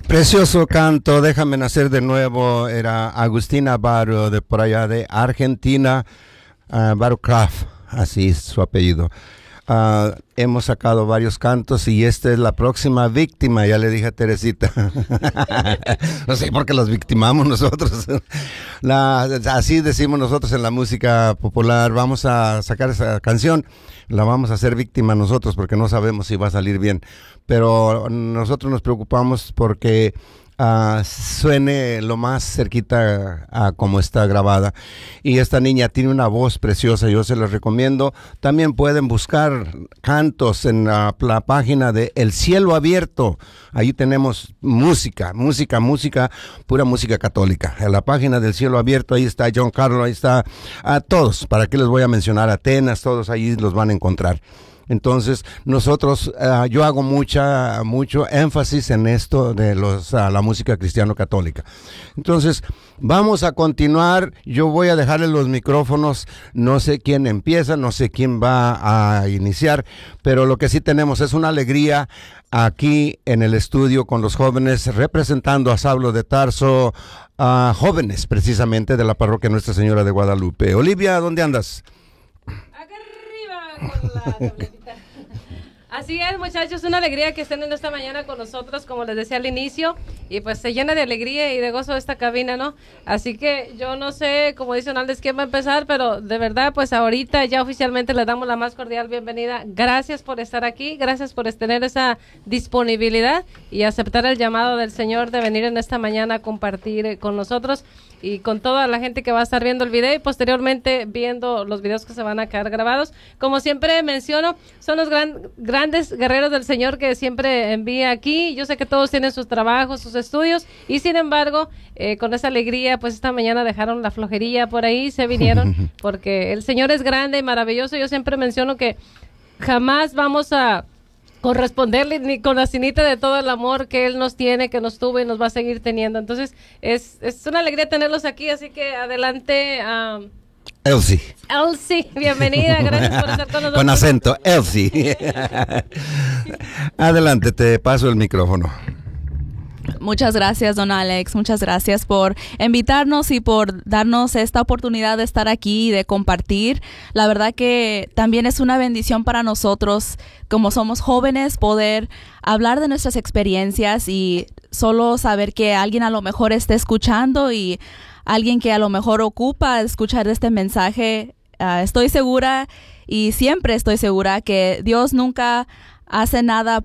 Precioso canto, déjame nacer de nuevo. Era Agustina Baro, de por allá de Argentina, Baro Kraft, así es su apellido. Hemos sacado varios cantos y esta es la próxima víctima, ya le dije a Teresita. No sé por qué los victimamos nosotros. Así decimos nosotros en la música popular. Vamos a sacar esa canción, la vamos a hacer víctima nosotros porque no sabemos si va a salir bien. Pero nosotros nos preocupamos porque suene lo más cerquita a como está grabada. Y esta niña tiene una voz preciosa, yo se los recomiendo. También pueden buscar cantos en la página de El Cielo Abierto. Ahí tenemos música, pura música católica. En la página del Cielo Abierto, ahí está John Carlos, ahí está a todos. ¿Para qué les voy a mencionar? Atenas, todos ahí los van a encontrar. Entonces, nosotros, yo hago mucho énfasis en esto de la música cristiano-católica. Entonces, vamos a continuar. Yo voy a dejarle los micrófonos. No sé quién empieza, no sé quién va a iniciar, pero lo que sí tenemos es una alegría aquí en el estudio con los jóvenes, representando a Saulo de Tarso, jóvenes precisamente de la parroquia Nuestra Señora de Guadalupe. Olivia, ¿dónde andas? Con la tabletita. Así es, muchachos, una alegría que estén en esta mañana con nosotros, como les decía al inicio, y pues se llena de alegría y de gozo esta cabina, ¿no? Así que yo no sé, como dice Hernández, quién va a empezar, pero de verdad, pues ahorita ya oficialmente le damos la más cordial bienvenida. Gracias por estar aquí, gracias por tener esa disponibilidad y aceptar el llamado del Señor de venir en esta mañana a compartir con nosotros y con toda la gente que va a estar viendo el video y posteriormente viendo los videos que se van a quedar grabados. Como siempre menciono, son los grandes guerreros del Señor que siempre envía aquí. Yo sé que todos tienen sus trabajos, sus estudios, y sin embargo, con esa alegría, pues esta mañana dejaron la flojería por ahí, se vinieron, porque el Señor es grande y maravilloso. Yo siempre menciono que jamás vamos a corresponderle ni con la cinita de todo el amor que Él nos tiene, que nos tuvo y nos va a seguir teniendo. Entonces, es una alegría tenerlos aquí, así que adelante. Elsie, bienvenida, gracias por estar con nosotros. Con acento, Elsie. Adelante, te paso el micrófono. Muchas gracias, don Alex. Muchas gracias por invitarnos y por darnos esta oportunidad de estar aquí y de compartir. La verdad que también es una bendición para nosotros, como somos jóvenes, poder hablar de nuestras experiencias y solo saber que alguien a lo mejor esté escuchando y alguien que a lo mejor ocupa escuchar este mensaje. Estoy segura y siempre estoy segura que Dios nunca hace nada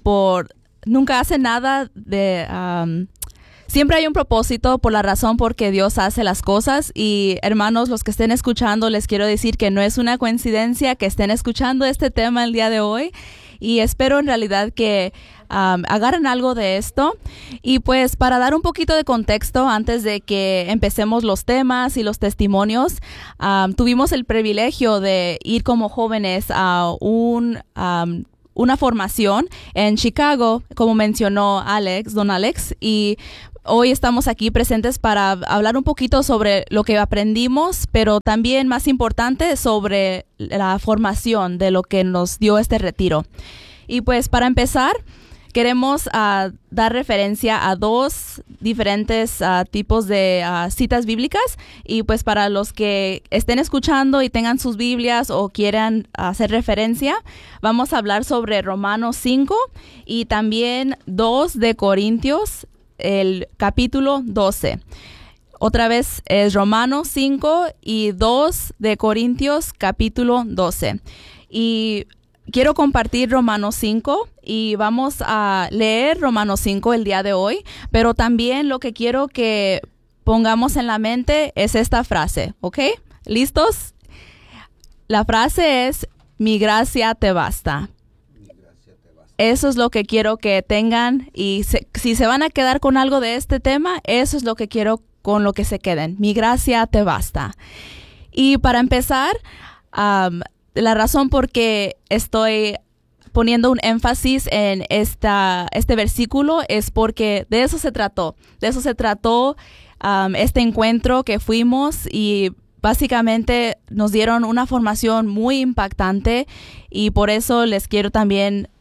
siempre hay un propósito por la razón por que Dios hace las cosas. Y hermanos, los que estén escuchando, les quiero decir que no es una coincidencia que estén escuchando este tema el día de hoy, y espero en realidad que agarren algo de esto. Y pues para dar un poquito de contexto antes de que empecemos los temas y los testimonios, tuvimos el privilegio de ir como jóvenes a una formación en Chicago, como mencionó don Alex, y hoy estamos aquí presentes para hablar un poquito sobre lo que aprendimos, pero también, más importante, sobre la formación de lo que nos dio este retiro. Y pues para empezar, queremos dar referencia a dos diferentes tipos de citas bíblicas, y pues para los que estén escuchando y tengan sus Biblias o quieran hacer referencia, vamos a hablar sobre Romanos 5 y también 2 de Corintios, el capítulo 12. Otra vez es Romanos 5 y 2 de Corintios, capítulo 12. Y quiero compartir Romanos 5 y vamos a leer Romanos 5 el día de hoy, pero también lo que quiero que pongamos en la mente es esta frase, ¿ok? ¿Listos? La frase es: mi gracia te basta. Eso es lo que quiero que tengan, y si se van a quedar con algo de este tema, eso es lo que quiero con lo que se queden. Mi gracia te basta. Y para empezar, la razón por qué estoy poniendo un énfasis en este versículo es porque de eso se trató. De eso se trató este encuentro que fuimos, y básicamente nos dieron una formación muy impactante, y por eso les quiero también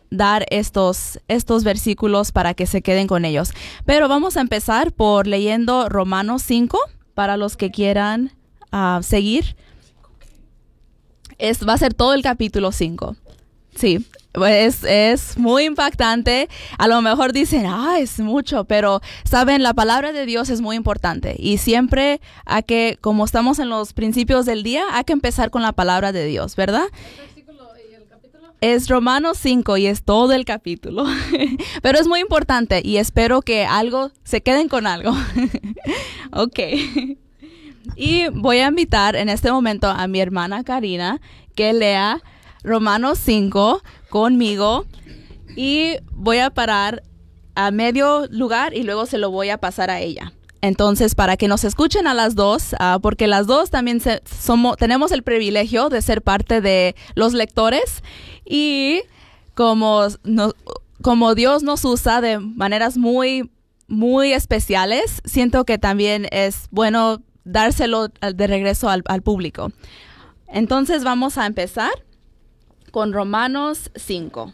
dar estos versículos para que se queden con ellos. Pero vamos a empezar por leyendo Romanos 5 para los que quieran seguir. Va a ser todo el capítulo 5. Sí, es muy impactante. A lo mejor dicen, es mucho, pero saben, la palabra de Dios es muy importante. Y siempre como estamos en los principios del día, hay que empezar con la palabra de Dios, ¿verdad? ¿El versículo y el capítulo? Es Romanos 5 y es todo el capítulo. Pero es muy importante y espero que se queden con algo. Ok. Y voy a invitar en este momento a mi hermana Karina que lea Romanos 5 conmigo y voy a parar a medio lugar y luego se lo voy a pasar a ella. Entonces, para que nos escuchen a las dos, porque las dos también tenemos el privilegio de ser parte de los lectores y como Dios nos usa de maneras muy, muy especiales, siento que también es bueno dárselo de regreso al público. Entonces, vamos a empezar con Romanos 5.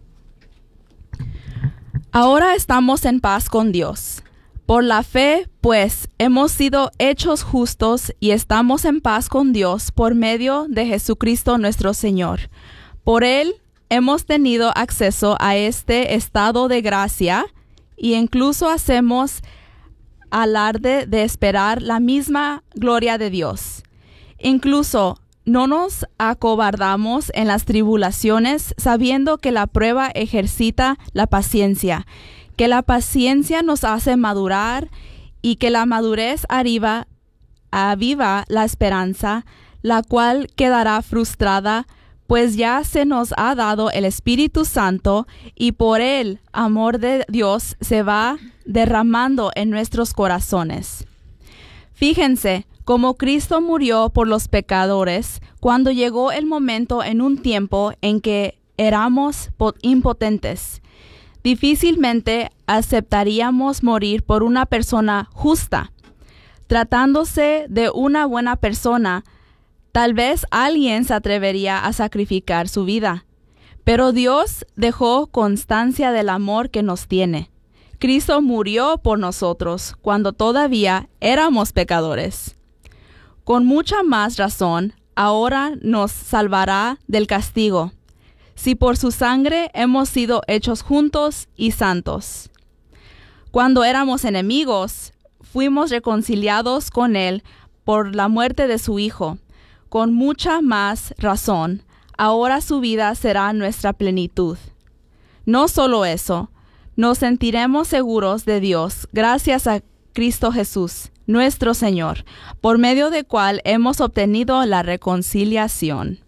Ahora estamos en paz con Dios. Por la fe, pues, hemos sido hechos justos y estamos en paz con Dios por medio de Jesucristo nuestro Señor. Por Él hemos tenido acceso a este estado de gracia y incluso hacemos alarde de esperar la misma gloria de Dios. Incluso no nos acobardamos en las tribulaciones, sabiendo que la prueba ejercita la paciencia, que la paciencia nos hace madurar y que la madurez aviva la esperanza, la cual quedará frustrada, pues ya se nos ha dado el Espíritu Santo y por el amor de Dios se va derramando en nuestros corazones. Fíjense, como Cristo murió por los pecadores, cuando llegó el momento en un tiempo en que éramos impotentes. Difícilmente aceptaríamos morir por una persona justa. Tratándose de una buena persona, tal vez alguien se atrevería a sacrificar su vida. Pero Dios dejó constancia del amor que nos tiene. Cristo murió por nosotros cuando todavía éramos pecadores. Con mucha más razón, ahora nos salvará del castigo, si por su sangre hemos sido hechos juntos y santos. Cuando éramos enemigos, fuimos reconciliados con Él por la muerte de su Hijo. Con mucha más razón, ahora su vida será nuestra plenitud. No solo eso, nos sentiremos seguros de Dios gracias a Cristo Jesús, nuestro Señor, por medio del cual hemos obtenido la reconciliación.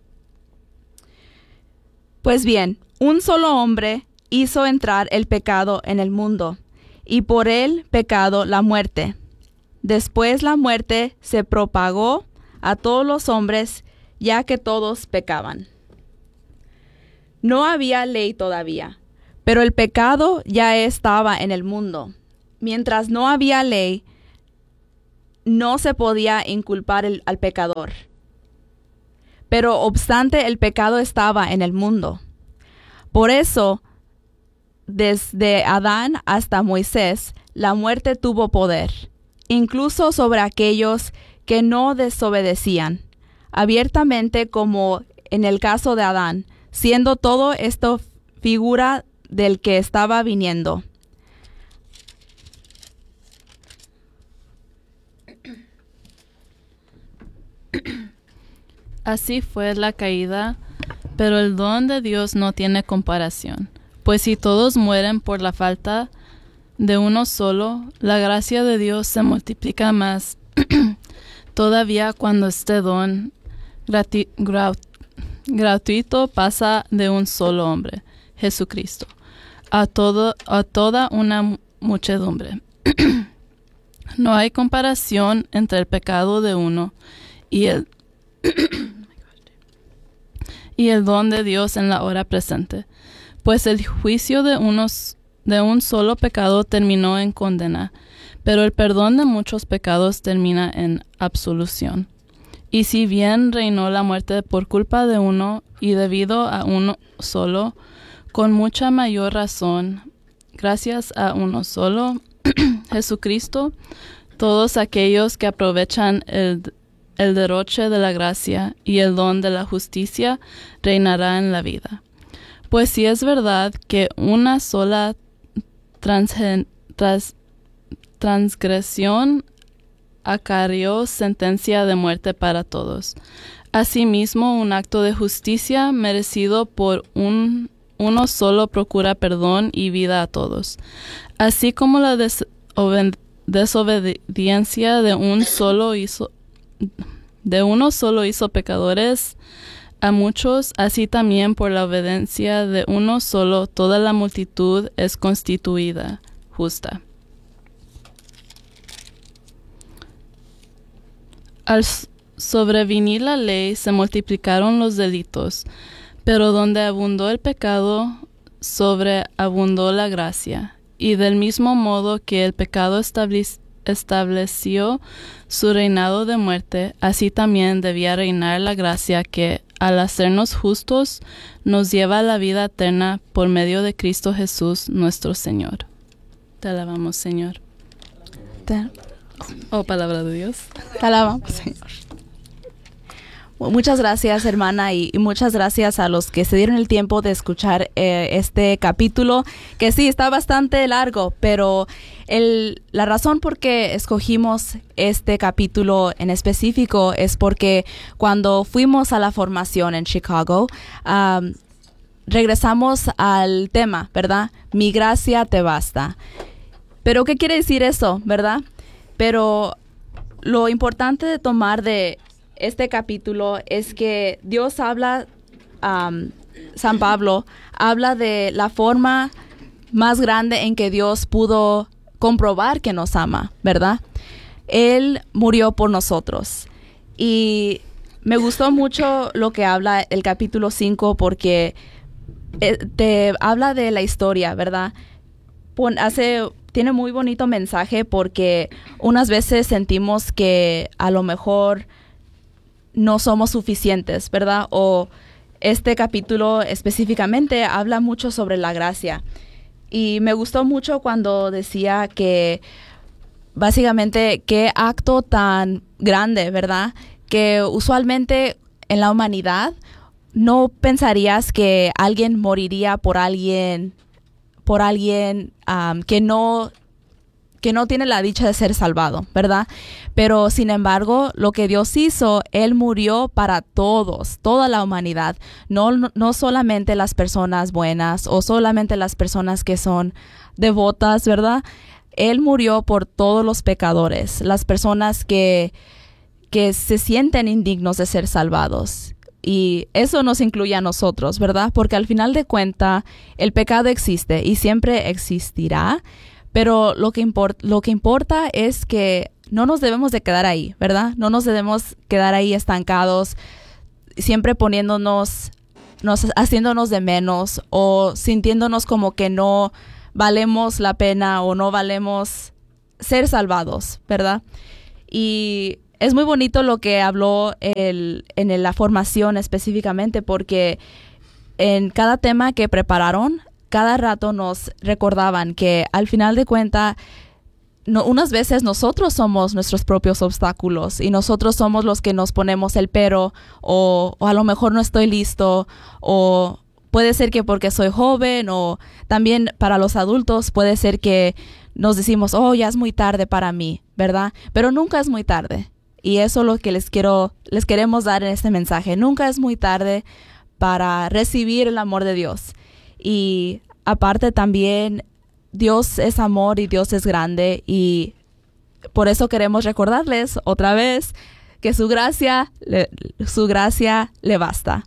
Pues bien, un solo hombre hizo entrar el pecado en el mundo, y por el pecado la muerte. Después la muerte se propagó a todos los hombres, ya que todos pecaban. No había ley todavía, pero el pecado ya estaba en el mundo. Mientras no había ley, no se podía inculpar al pecador. Pero obstante, el pecado estaba en el mundo. Por eso, desde Adán hasta Moisés, la muerte tuvo poder, incluso sobre aquellos que no desobedecían, abiertamente como en el caso de Adán, siendo todo esto figura del que estaba viniendo. Así fue la caída, pero el don de Dios no tiene comparación, pues si todos mueren por la falta de uno solo, la gracia de Dios se multiplica más todavía cuando este don gratuito pasa de un solo hombre, Jesucristo, a toda una muchedumbre. No hay comparación entre el pecado de uno y el don de Dios en la hora presente, pues el juicio de un solo pecado terminó en condena, pero el perdón de muchos pecados termina en absolución. Y si bien reinó la muerte por culpa de uno y debido a uno solo, Con mucha mayor razón, gracias a uno solo, Jesucristo, todos aquellos que aprovechan el derroche de la gracia y el don de la justicia reinará en la vida. Pues si es verdad que una sola transgresión acarreó sentencia de muerte para todos, asimismo un acto de justicia merecido por uno solo procura perdón y vida a todos, así como la desobediencia de uno solo hizo pecadores a muchos, así también por la obediencia de uno solo toda la multitud es constituida justa. Al sobrevenir la ley se multiplicaron los delitos, pero donde abundó el pecado, sobreabundó la gracia. Y del mismo modo que el pecado estableció su reinado de muerte, así también debía reinar la gracia que, al hacernos justos, nos lleva a la vida eterna por medio de Cristo Jesús nuestro Señor. Te alabamos, Señor. Oh, palabra de Dios. Te alabamos, Señor. Muchas gracias, hermana, y muchas gracias a los que se dieron el tiempo de escuchar este capítulo, que sí, está bastante largo, pero la razón por qué escogimos este capítulo en específico es porque cuando fuimos a la formación en Chicago, regresamos al tema, ¿verdad? Mi gracia te basta. Pero, ¿qué quiere decir eso, verdad? Pero lo importante de tomar de este capítulo es que Dios habla, San Pablo habla de la forma más grande en que Dios pudo comprobar que nos ama, ¿verdad? Él murió por nosotros. Y me gustó mucho lo que habla el capítulo 5 porque te habla de la historia, ¿verdad? Tiene muy bonito mensaje porque unas veces sentimos que a lo mejor no somos suficientes, ¿verdad? O este capítulo específicamente habla mucho sobre la gracia. Y me gustó mucho cuando decía que básicamente qué acto tan grande, ¿verdad? Que usualmente en la humanidad no pensarías que alguien moriría por alguien que no tiene la dicha de ser salvado, ¿verdad? Pero sin embargo, lo que Dios hizo, Él murió para todos, toda la humanidad, no solamente las personas buenas o solamente las personas que son devotas, ¿verdad? Él murió por todos los pecadores, las personas que se sienten indignos de ser salvados. Y eso nos incluye a nosotros, ¿verdad? Porque al final de cuentas, el pecado existe y siempre existirá. Pero lo que importa es que no nos debemos de quedar ahí, ¿verdad? No nos debemos quedar ahí estancados, siempre haciéndonos de menos o sintiéndonos como que no valemos la pena o no valemos ser salvados, ¿verdad? Y es muy bonito lo que habló en la formación específicamente porque en cada tema que prepararon, cada rato nos recordaban que al final de cuentas, unas veces nosotros somos nuestros propios obstáculos y nosotros somos los que nos ponemos el pero o a lo mejor no estoy listo o puede ser que porque soy joven o también para los adultos puede ser que nos decimos, oh, ya es muy tarde para mí, ¿verdad? Pero nunca es muy tarde y eso es lo que les queremos dar en este mensaje. Nunca es muy tarde para recibir el amor de Dios. Y aparte también Dios es amor y Dios es grande y por eso queremos recordarles otra vez que su gracia le basta.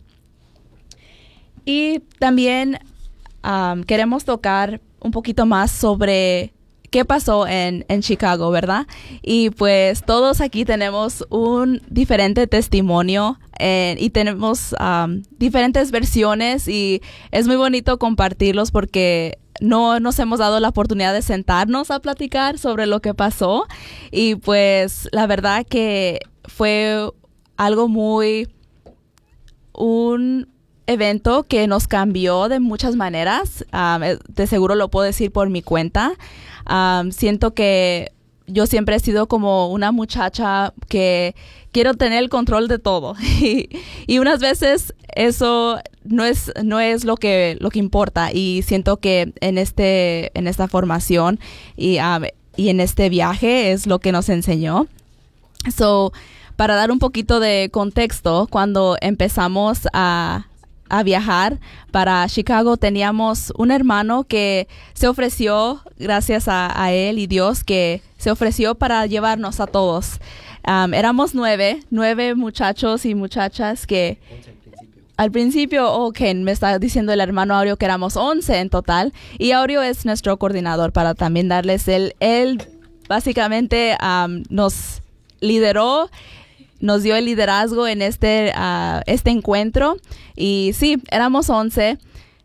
Y también queremos tocar un poquito más sobre qué pasó en Chicago, ¿verdad? Y pues todos aquí tenemos un diferente testimonio y tenemos diferentes versiones y es muy bonito compartirlos porque no nos hemos dado la oportunidad de sentarnos a platicar sobre lo que pasó y pues la verdad que fue algo evento que nos cambió de muchas maneras. De seguro lo puedo decir por mi cuenta. Siento que yo siempre he sido como una muchacha que quiero tener el control de todo. y unas veces eso no es lo que importa. Y siento que en esta formación y en este viaje es lo que nos enseñó. So, para dar un poquito de contexto, cuando empezamos a viajar para Chicago, teníamos un hermano que se ofreció, gracias a él y Dios, que se ofreció para llevarnos a todos. Éramos 9 muchachos y muchachas que... Al principio, me está diciendo el hermano Aureo que éramos 11 en total, y Aureo es nuestro coordinador para también darles él básicamente nos lideró, nos dio el liderazgo en este encuentro. Y sí, éramos 11.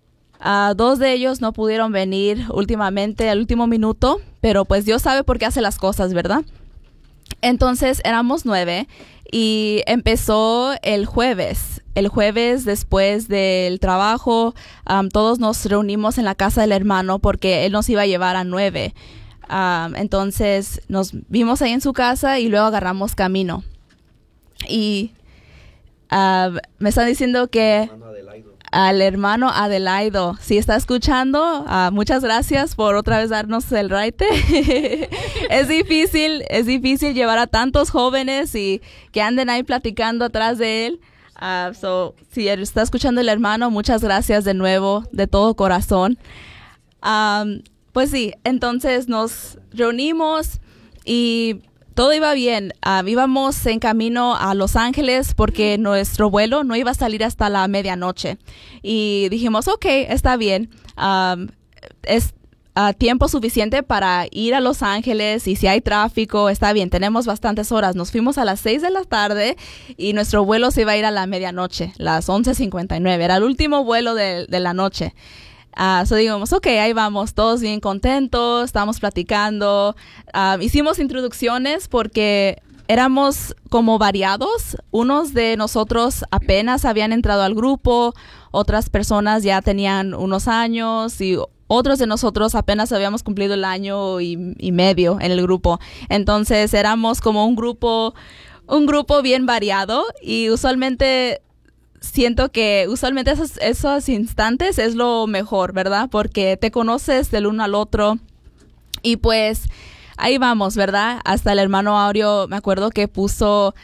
2 de ellos no pudieron venir últimamente, al último minuto, pero pues Dios sabe por qué hace las cosas, ¿verdad? Entonces éramos 9 y empezó el jueves. El jueves, después del trabajo, todos nos reunimos en la casa del hermano porque él nos iba a llevar a 9. Entonces nos vimos ahí en su casa y luego agarramos camino. Y me están diciendo que al hermano Adelaido, si está escuchando, muchas gracias por otra vez darnos el raite. Es difícil llevar a tantos jóvenes y que anden ahí platicando atrás de él. Si está escuchando el hermano, muchas gracias de nuevo, de todo corazón. Pues sí, entonces nos reunimos y todo iba bien. Íbamos en camino a Los Ángeles porque nuestro vuelo no iba a salir hasta la medianoche. Y dijimos, está bien. Es tiempo suficiente para ir a Los Ángeles y si hay tráfico, está bien. Tenemos bastantes horas. Nos fuimos a las 6 de la tarde y nuestro vuelo se iba a ir a la medianoche, las 11:59. Era el último vuelo de la noche. Digamos, ahí vamos, todos bien contentos, estábamos platicando, hicimos introducciones porque éramos como variados. Unos de nosotros apenas habían entrado al grupo, otras personas ya tenían unos años y otros de nosotros apenas habíamos cumplido el año y medio en el grupo. Entonces éramos como un grupo bien variado y siento que usualmente esos instantes es lo mejor, ¿verdad? Porque te conoces del uno al otro y pues ahí vamos, ¿verdad? Hasta el hermano Aureo, me acuerdo que puso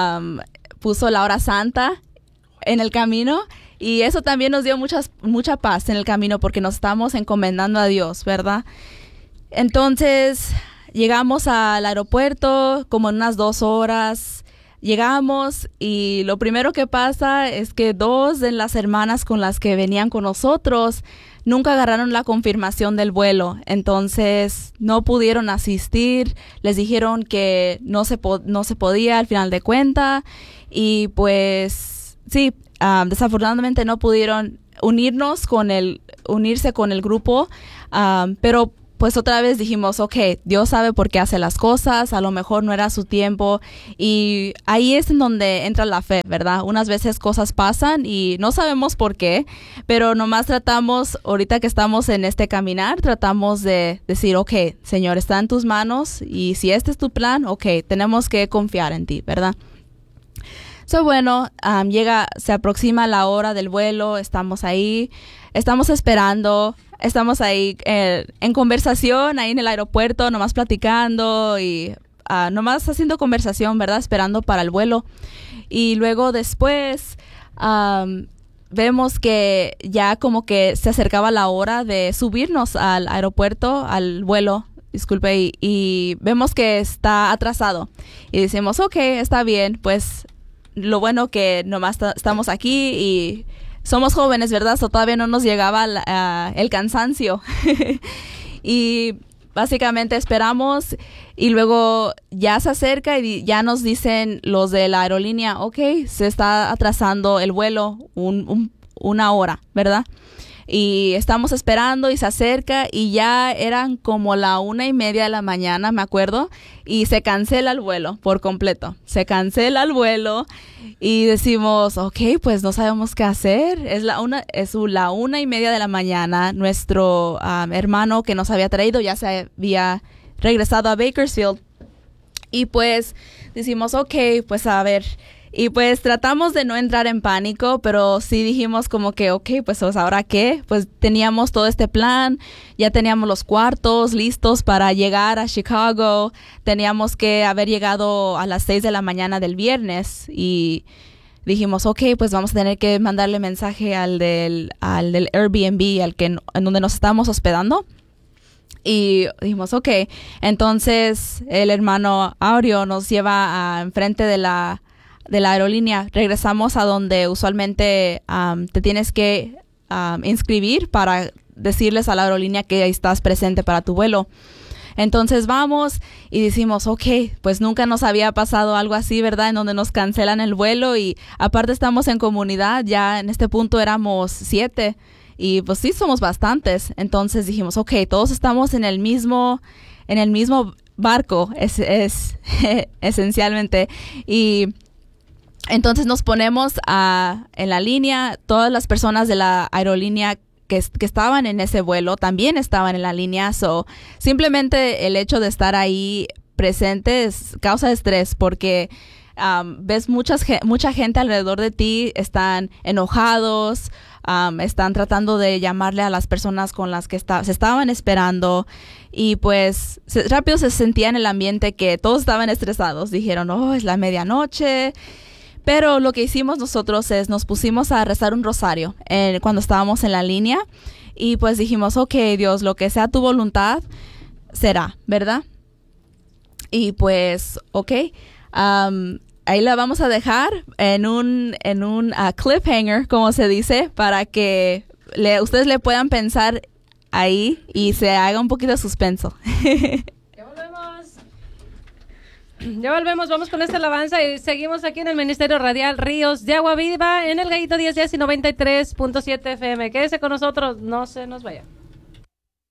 la hora santa en el camino y eso también nos dio mucha paz en el camino porque nos estamos encomendando a Dios, ¿verdad? Entonces llegamos al aeropuerto como en unas 2 horas. Llegamos y lo primero que pasa es que 2 de las hermanas con las que venían con nosotros nunca agarraron la confirmación del vuelo. Entonces no pudieron asistir. Les dijeron que no se podía al final de cuenta. Y pues sí, desafortunadamente no pudieron unirse con el grupo. Pero pues otra vez dijimos, Dios sabe por qué hace las cosas, a lo mejor no era su tiempo y ahí es en donde entra la fe, ¿verdad? Unas veces cosas pasan y no sabemos por qué, pero nomás tratamos, ahorita que estamos en este caminar, tratamos de decir, Señor, está en tus manos y si este es tu plan, tenemos que confiar en ti, ¿verdad? Se aproxima la hora del vuelo, estamos ahí, estamos esperando. Estamos ahí en conversación, ahí en el aeropuerto, nomás platicando y nomás haciendo conversación, ¿verdad? Esperando para el vuelo. Y luego después vemos que ya como que se acercaba la hora de subirnos al aeropuerto, al vuelo, disculpe, y vemos que está atrasado. Y decimos, está bien, pues lo bueno que nomás estamos aquí y... Somos jóvenes, ¿verdad? Todavía no nos llegaba el cansancio. Y básicamente esperamos y luego ya se acerca y ya nos dicen los de la aerolínea, se está atrasando el vuelo una hora, ¿verdad? y estamos esperando y se acerca y ya eran como la 1:30 de la mañana, me acuerdo, y se cancela el vuelo por completo. Se cancela el vuelo y decimos, ok, pues no sabemos qué hacer. Es la 1:30 de la mañana. Nuestro hermano que nos había traído ya se había regresado a Bakersfield. Y pues decimos, ok, pues a ver. Y pues tratamos de no entrar en pánico, pero sí dijimos como que, ok, pues ¿ahora qué? Pues teníamos todo este plan, ya teníamos los cuartos listos para llegar a Chicago, teníamos que haber llegado a las 6 de la mañana del viernes y dijimos, ok, pues vamos a tener que mandarle mensaje al del Airbnb, en donde nos estamos hospedando. Y dijimos, ok, entonces el hermano Aureo nos lleva a enfrente de la aerolínea. Regresamos a donde usualmente te tienes que inscribir para decirles a la aerolínea que estás presente para tu vuelo. Entonces vamos y decimos, ok, pues nunca nos había pasado algo así, ¿verdad? En donde nos cancelan el vuelo y aparte estamos en comunidad, ya en este punto éramos 7 y pues sí somos bastantes. Entonces dijimos, ok, todos estamos en el mismo barco, es esencialmente. Y entonces nos ponemos en la línea, todas las personas de la aerolínea que estaban en ese vuelo también estaban en la línea, so simplemente el hecho de estar ahí presentes causa estrés porque ves mucha gente alrededor de ti, están enojados, están tratando de llamarle a las personas con las que se estaban esperando y pues rápido se sentía en el ambiente que todos estaban estresados, dijeron, oh, es la medianoche. Pero lo que hicimos nosotros es nos pusimos a rezar un rosario cuando estábamos en la línea y pues dijimos, ok, Dios, lo que sea tu voluntad será, ¿verdad? Y pues, ok, ahí la vamos a dejar en un cliffhanger, como se dice, para que ustedes le puedan pensar ahí y se haga un poquito de suspenso. Ya volvemos, vamos con esta alabanza y seguimos aquí en el Ministerio Radial Ríos de Agua Viva en el Gallito 1010 y 93.7 FM. Quédese con nosotros, no se nos vaya.